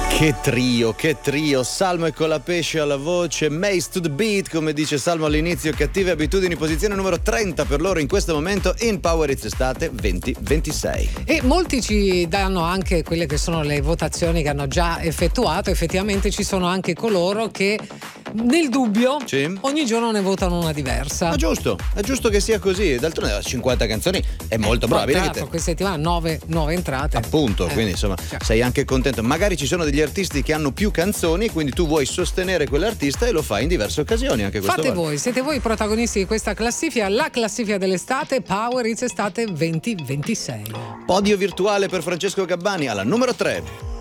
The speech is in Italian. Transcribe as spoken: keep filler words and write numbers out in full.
Che trio, che trio, Salmo e Colapesce alla voce, Mace to the beat, come dice Salmo all'inizio, Cattive abitudini, posizione numero trenta per loro in questo momento in Power Hits Estate venti ventisei. E molti ci danno anche quelle che sono le votazioni che hanno già effettuato, effettivamente ci sono anche coloro che nel dubbio sì. ogni giorno ne votano una diversa. Ma giusto, è giusto che sia così, d'altronde da cinquanta canzoni è molto eh, probabile che che te... questa settimana nove, nove entrate. Appunto, eh. quindi insomma Cioè. sei anche contento. Magari ci sono degli artisti che hanno più canzoni, quindi tu vuoi sostenere quell'artista e lo fai in diverse occasioni anche questa Fate volta. voi, siete voi i protagonisti di questa classifica, la classifica dell'estate Power Hits Estate venti ventisei. Podio virtuale per Francesco Gabbani alla numero tre.